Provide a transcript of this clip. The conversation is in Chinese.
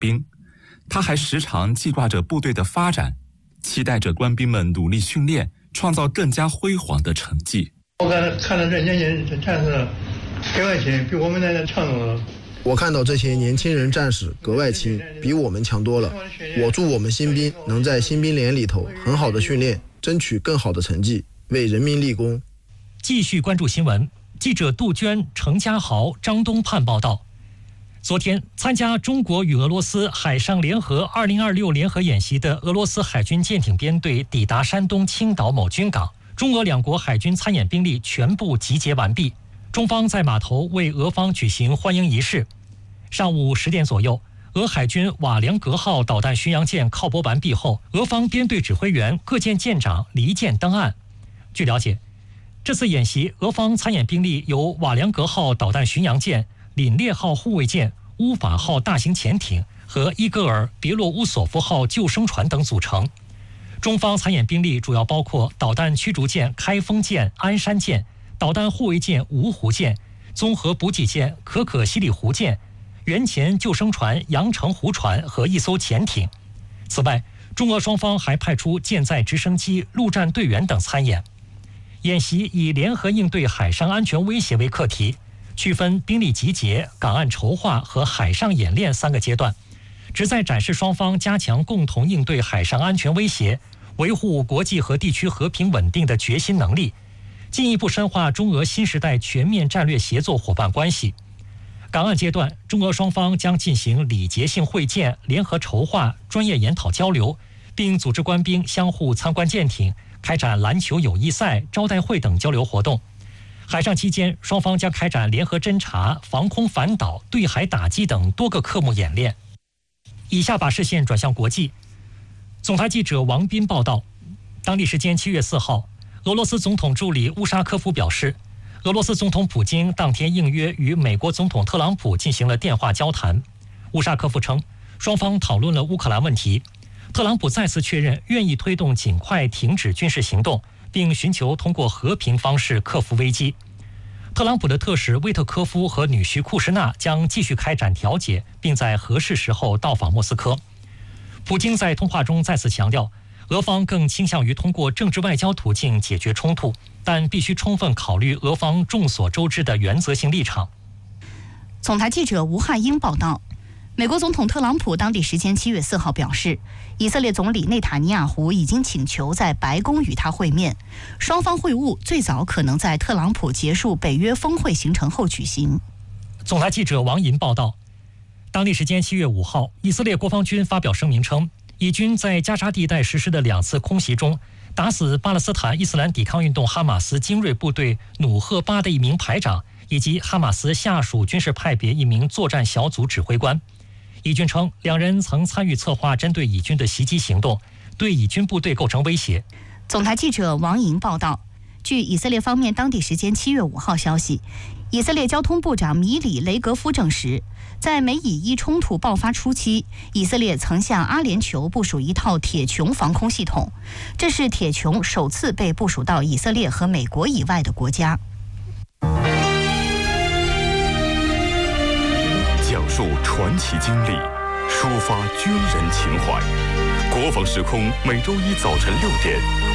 兵。他还时常记挂着部队的发展，期待着官兵们努力训练，创造更加辉煌的成绩。 我看到这年轻人战士格外勤，比我们那强多了。 我看到这些年轻人战士格外勤，比我们强多了。我祝我们新兵能在新兵连里头很好的训练，争取更好的成绩，为人民立功。 继续关注新闻，记者杜鹃、程家豪、张东盼报道。昨天，参加中国与俄罗斯海上联合2026联合演习的俄罗斯海军舰艇编队抵达山东青岛某军港，中俄两国海军参演兵力全部集结完毕。中方在码头为俄方举行欢迎仪式。上午10点左右，俄海军瓦良格号导弹巡洋舰靠泊完毕后，俄方编队指挥员各舰舰长离舰登岸。据了解，这次演习俄方参演兵力由瓦良格号导弹巡洋舰、凛冽号护卫舰、乌法号大型潜艇和伊戈尔·别洛乌索夫号救生船等组成。中方参演兵力主要包括导弹驱逐舰开封舰、鞍山舰、导弹护卫舰芜湖舰、综合补给舰可可西里湖舰、原潜救生船阳澄湖船和一艘潜艇。此外，中俄双方还派出舰载直升机、陆战队员等参演。演习以联合应对海上安全威胁为课题，区分兵力集结、港岸筹划和海上演练3个阶段，旨在展示双方加强共同应对海上安全威胁、维护国际和地区和平稳定的决心能力，进一步深化中俄新时代全面战略协作伙伴关系。港岸阶段，中俄双方将进行礼节性会见、联合筹划、专业研讨交流，并组织官兵相互参观舰艇，开展篮球友谊赛、招待会等交流活动。海上期间，双方将开展联合侦察、防空反导、对海打击等多个科目演练。以下把视线转向国际。总台记者王斌报道，当地时间7月4号，俄罗斯总统助理乌沙科夫表示，俄罗斯总统普京当天应约与美国总统特朗普进行了电话交谈。乌沙科夫称，双方讨论了乌克兰问题。特朗普再次确认愿意推动尽快停止军事行动，并寻求通过和平方式克服危机。特朗普的特使威特科夫和女婿库什纳将继续开展调解，并在合适时候到访莫斯科。普京在通话中再次强调，俄方更倾向于通过政治外交途径解决冲突，但必须充分考虑俄方众所周知的原则性立场。 总台记者吴汉英报道，美国总统特朗普当地时间7月4号表示，以色列总理内塔尼亚胡已经请求在白宫与他会面，双方会晤最早可能在特朗普结束北约峰会行程后举行。 总台记者王银报道，当地时间7月5号，以色列国防军发表声明称，以军在加沙地带实施的2次空袭中，打死巴勒斯坦伊斯兰抵抗运动哈马斯精锐部队努赫巴的1名排长，以及哈马斯下属军事派别1名作战小组指挥官。以军称，2人曾参与策划针对以军的袭击行动，对以军部队构成威胁。 总台记者王莹报道，据以色列方面当地时间7月5号消息，以色列交通部长米里雷格夫证实，在美以伊冲突爆发初期，以色列曾向阿联酋部署一套铁穹防空系统，这是铁穹首次被部署到以色列和美国以外的国家。 讲述传奇经历，抒发军人情怀。国防时空每周一早晨6点。